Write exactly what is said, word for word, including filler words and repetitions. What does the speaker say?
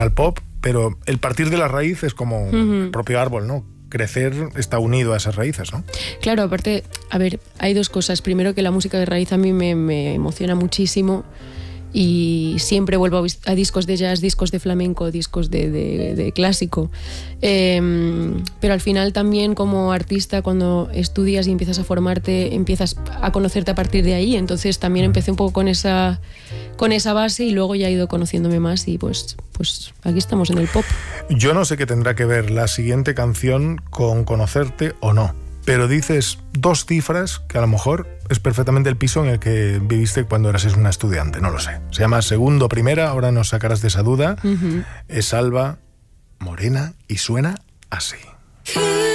al pop, pero el partir de la raíz es como uh-huh. el propio árbol, ¿no? Crecer está unido a esas raíces, ¿no? Claro, aparte, a ver, hay dos cosas. Primero, que la música de raíz a mí me, me emociona muchísimo y siempre vuelvo a, a discos de jazz, discos de flamenco, discos de, de, de clásico. Eh, pero al final también como artista, cuando estudias y empiezas a formarte, empiezas a conocerte a partir de ahí. Entonces también empecé un poco con esa, con esa base y luego ya he ido conociéndome más y pues, pues aquí estamos en el pop. Yo no sé qué tendrá que ver la siguiente canción con conocerte o no, pero dices dos cifras que a lo mejor es perfectamente el piso en el que viviste cuando eras una estudiante, no lo sé. Se llama Segundo Primera, ahora nos sacarás de esa duda. Uh-huh. Es Alba Morena y suena así.